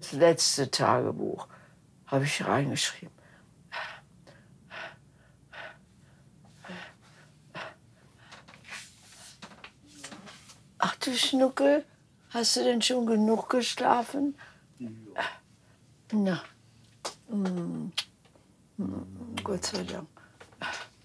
Das letzte Tagebuch habe ich reingeschrieben. Ach du Schnuckel, hast du denn schon genug geschlafen? Ja. Na, Gott sei Dank.